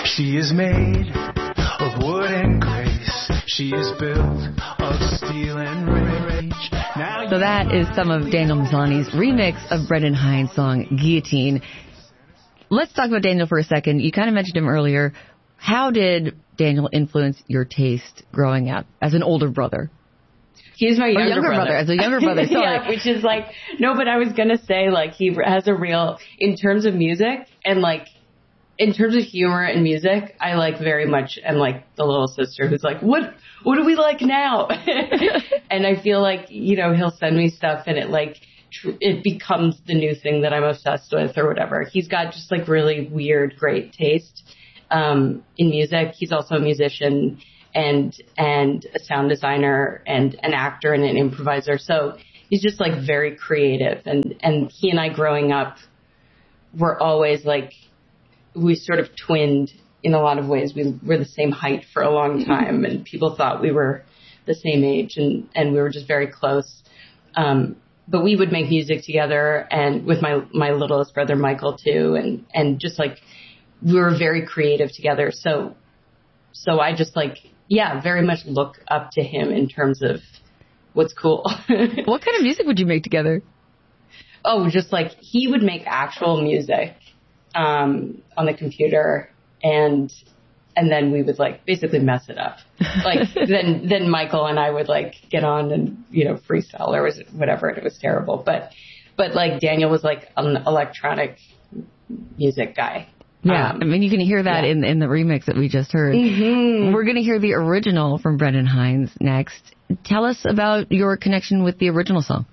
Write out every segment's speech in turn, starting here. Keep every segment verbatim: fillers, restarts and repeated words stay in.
She is made of wood and grace. She is built of steel and rage. Now so that is some of Daniel Mazzani's remix of Brendan Hines' song Guillotine. Let's talk about Daniel for a second. You kind of mentioned him earlier. How did Daniel influence your taste growing up as an older brother? He's my younger, younger brother. brother. As a younger brother, sorry. Yeah, which is like, no, but I was going to say, like, he has a real, in terms of music and, like, in terms of humor and music, I, like, very much am, like, the little sister who's like, what, what do we like now? And I feel like, you know, he'll send me stuff and it, like, tr- it becomes the new thing that I'm obsessed with or whatever. He's got just, like, really weird, great taste um, in music. He's also a musician and and a sound designer and an actor and an improviser. So he's just like very creative. And, and he and I growing up were always like, we sort of twinned in a lot of ways. We were the same height for a long time and people thought we were the same age and, and we were just very close. Um, but we would make music together and with my, my littlest brother, Michael too. And, and just like, we were very creative together. So, so I just like, yeah, very much look up to him in terms of what's cool. What kind of music would you make together? Oh, just like he would make actual music um, on the computer, and and then we would like basically mess it up. Like then then Michael and I would like get on and you know freestyle or was whatever, and it was terrible. But but like Daniel was like an electronic music guy. Yeah, um, I mean, you can hear that yeah. in in the remix that we just heard. Mm-hmm. We're going to hear the original from Brendan Hines next. Tell us about your connection with the original song.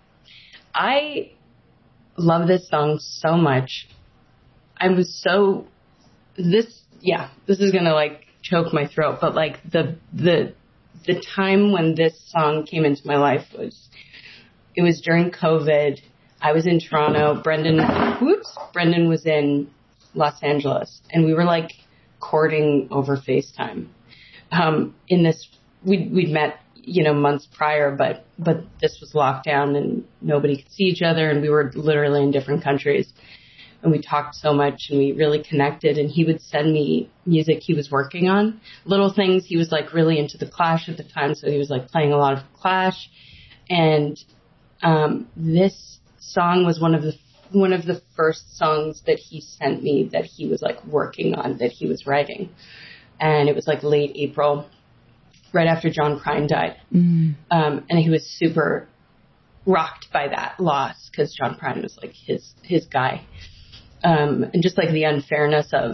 I love this song so much. I was so this yeah this is going to like choke my throat, but like the the the time when this song came into my life was it was during COVID. I was in Toronto. Brendan whoops Brendan was in Los Angeles, and we were like courting over FaceTime. Um, in this, we'd, we'd met, you know, months prior, but, but this was lockdown and nobody could see each other. And we were literally in different countries and we talked so much and we really connected, and he would send me music he was working on, little things. He was like really into the Clash at the time. So he was like playing a lot of Clash. And, um, this song was one of the one of the first songs that he sent me that he was like working on, that he was writing. And it was like late April, right after John Prine died. Mm. Um, and he was super rocked by that loss because John Prine was like his, his guy. Um, and just like the unfairness of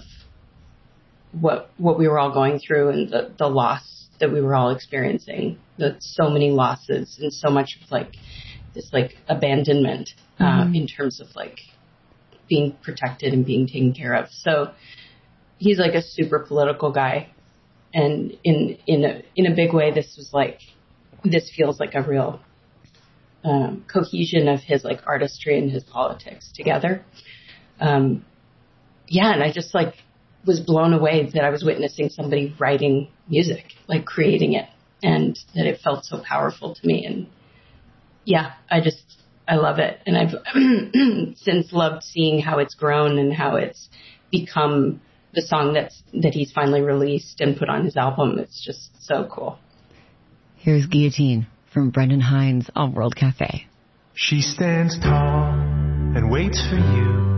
what, what we were all going through and the, the loss that we were all experiencing, the so many losses and so much of like this like abandonment. Uh, mm-hmm. in terms of like being protected and being taken care of. So he's like a super political guy. And in, in a, in a big way, this was like, this feels like a real, um, cohesion of his like artistry and his politics together. Um, yeah. And I just like was blown away that I was witnessing somebody writing music, like creating it, and that it felt so powerful to me. And yeah, I just, I love it. And I've since loved seeing how it's grown and how it's become the song that's, that he's finally released and put on his album. It's just so cool. Here's Guillotine from Brendan Hines on World Cafe. She stands tall and waits for you